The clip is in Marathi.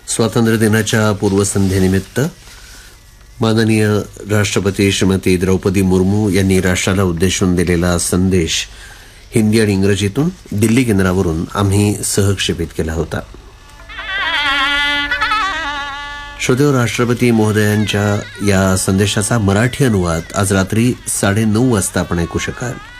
स्वातंत्र्यदिनाच्या पूर्वसंध्येनिमित्त माननीय राष्ट्रपती श्रीमती द्रौपदी मुर्मू यांनी राष्ट्राला उद्देशून दिलेला संदेश हिंदी आणि इंग्रजीतून दिल्ली केंद्रावरून आम्ही सहक्षेपित केला होता. श्रोतेहो, राष्ट्रपती महोदयांच्या या संदेशाचा मराठी अनुवाद आज रात्री 9:30 वाजता आपण ऐकू शकाल.